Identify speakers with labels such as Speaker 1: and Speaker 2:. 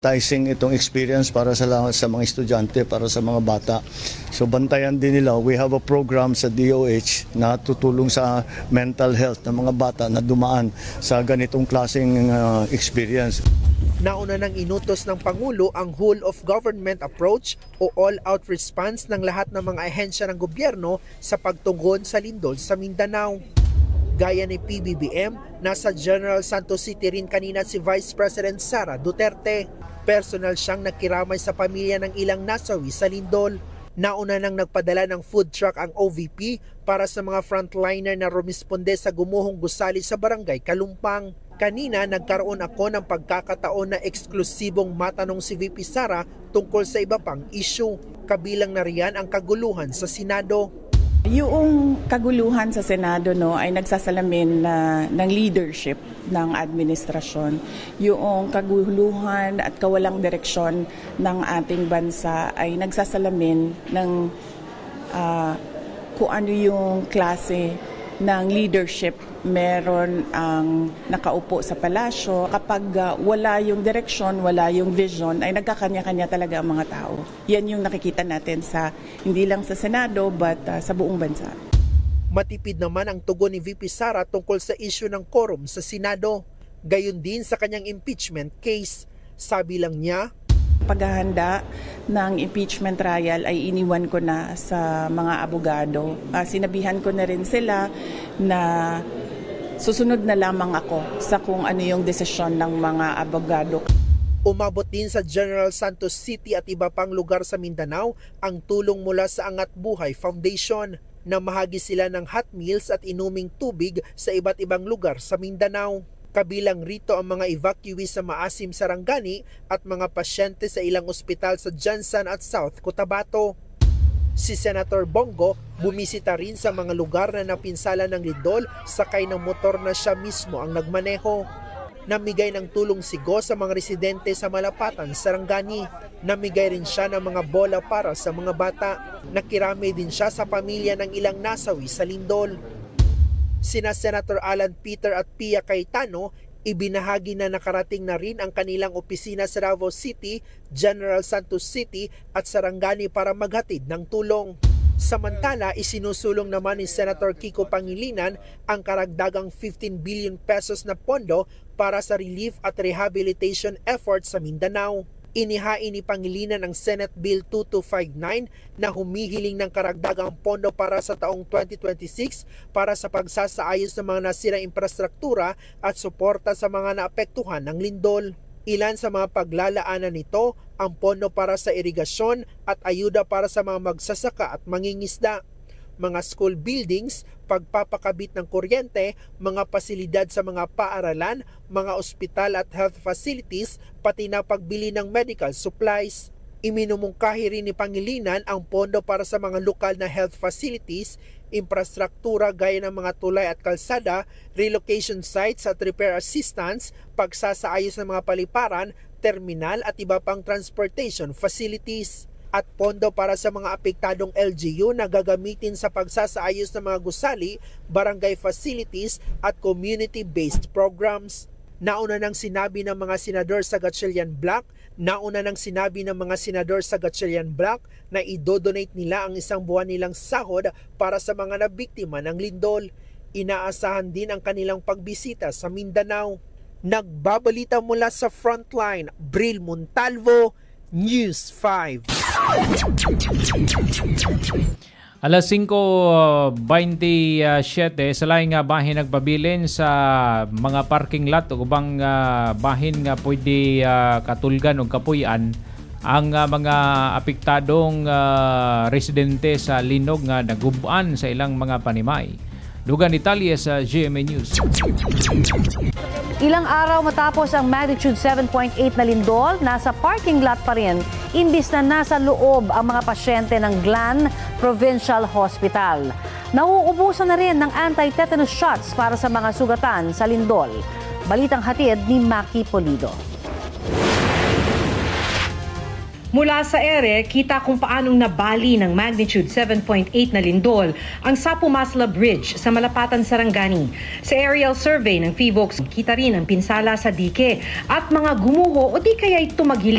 Speaker 1: Itong experience para sa mga estudyante, para sa mga bata. So bantayan din nila. We have a program sa DOH na tutulong sa mental health ng mga bata na dumaan sa ganitong klaseng experience.
Speaker 2: Nauna nang inutos ng Pangulo ang whole of government approach o all-out response ng lahat ng mga ahensya ng gobyerno sa pagtugon sa lindol sa Mindanao. Gaya ni PBBM, nasa General Santos City rin kanina si Vice President Sara Duterte. Personal siyang nakiramay sa pamilya ng ilang nasawi sa lindol. Nauna nang nagpadala ng food truck ang OVP para sa mga frontliner na rumisponde sa gumuhong gusali sa barangay Kalumpang. Kanina nagkaroon ako ng pagkakataon na eksklusibong matanong si VP Sara tungkol sa iba pang issue. Kabilang na riyan ang kaguluhan sa Senado.
Speaker 3: Yung kaguluhan sa Senado ay nagsasalamin ng leadership ng administrasyon. Yung kaguluhan at kawalang direksyon ng ating bansa ay nagsasalamin ng kung ano yung klase ng leadership meron ang nakaupo sa palasyo. Kapag wala yung direksyon, wala yung vision, ay nagkakanya-kanya talaga ang mga tao. Yan yung nakikita natin sa hindi lang sa Senado but sa buong bansa.
Speaker 2: Matipid naman ang tugon ni VP Sara tungkol sa issue ng quorum sa Senado. Gayon din sa kanyang impeachment case. Sabi lang niya,
Speaker 3: paghahanda ng impeachment trial ay iniwan ko na sa mga abogado. Sinabihan ko na rin sila na susunod na lamang ako sa kung ano yung desisyon ng mga abogado.
Speaker 2: Umabot din sa General Santos City at iba pang lugar sa Mindanao ang tulong mula sa Angat Buhay Foundation. Namahagi sila ng hot meals at inuming tubig sa iba't ibang lugar sa Mindanao. Kabilang rito ang mga evacuees sa Maasim, Sarangani at mga pasyente sa ilang ospital sa Jansan at South Cotabato. Si Senator Bongo bumisita rin sa mga lugar na napinsala ng lindol sakay ng motor na siya mismo ang nagmaneho. Namigay ng tulong sigo sa mga residente sa Malapatan, Sarangani. Namigay rin siya ng mga bola para sa mga bata. Nakirami din siya sa pamilya ng ilang nasawi sa lindol. Sina Senator Alan Peter at Pia Cayetano, ibinahagi na nakarating na rin ang kanilang opisina sa Davao City, General Santos City at Sarangani para maghatid ng tulong. Samantala, isinusulong naman ni Senator Kiko Pangilinan ang karagdagang 15 billion pesos na pondo para sa relief at rehabilitation efforts sa Mindanao. Inihain ni Pangilinan ang Senate Bill 2259 na humihiling ng karagdagang pondo para sa taong 2026 para sa pagsasaayos ng mga nasirang infrastruktura at suporta sa mga naapektuhan ng lindol. Ilan sa mga paglalaanan nito ang pondo para sa irigasyon at ayuda para sa mga magsasaka at mangingisda, mga school buildings, pagpapakabit ng kuryente, mga pasilidad sa mga paaralan, mga ospital at health facilities, pati na pagbili ng medical supplies. Iminumungkahi rin ni Pangilinan ang pondo para sa mga lokal na health facilities, infrastruktura gaya ng mga tulay at kalsada, relocation sites at repair assistance, pagsasaayos ng mga paliparan, terminal at iba pang transportation facilities. At pondo para sa mga apektadong LGU na gagamitin sa pagsasaayos ng mga gusali, barangay facilities at community-based programs. Nauna nang sinabi ng mga senador sa Gatchalian Block na idodonate nila ang 1 buwan nilang sahod para sa mga nabiktima ng lindol. Inaasahan din ang kanilang pagbisita sa Mindanao. Nagbabalita mula sa Frontline, Bril Montalvo, News 5.
Speaker 4: Alas 5:27 sa laing nga bahin nagpabilin sa mga parking lot o ubang bahin nga pwede katulgan o kapuy-an ang mga apektadong residente sa linog nga nagub-an sa ilang mga panimay. Dugan Italia sa GMA News.
Speaker 5: Ilang araw matapos ang magnitude 7.8 na lindol, nasa parking lot pa rin, imbis na nasa loob ang mga pasyente ng Glan Provincial Hospital. Nauubusan na rin ng anti-tetanus shots para sa mga sugatan sa lindol. Balitang hatid ni Maki Polido.
Speaker 6: Mula sa ere, kita kung paanong nabali ng magnitude 7.8 na lindol ang Sapu Masla Bridge sa Malapatan, Sarangani. Sa aerial survey ng PHIVOLCS, kita rin ang pinsala sa dike at mga gumuho o di kaya'y tumagiling